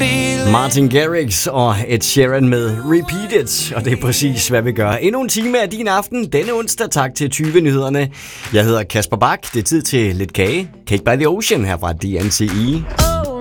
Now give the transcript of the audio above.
Martin Garrix og Ed Sheeran med Repeat It, og det er præcis, hvad vi gør. Endnu en time af din aften, denne onsdag. Tak til 20-nyhederne. Jeg hedder Kasper Bak. Det er tid til lidt kage. Cake by the Ocean her fra DNCE.